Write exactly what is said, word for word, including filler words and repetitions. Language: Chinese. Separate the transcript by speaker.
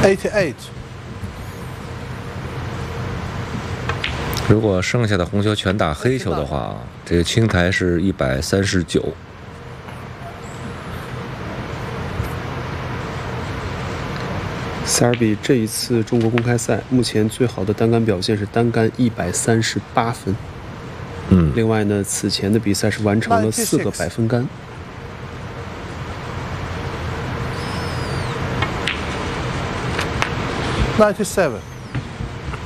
Speaker 1: eighty-eight。
Speaker 2: 如果剩下的红球全打黑球的话，这个青台是一百三十九。
Speaker 3: 塞尔比这一次中国公开赛目前最好的单杆表现是单杆一百三十八分。
Speaker 2: 嗯，
Speaker 3: 另外呢，此前的比赛是完成了四个百分杆。
Speaker 1: ninety-seven。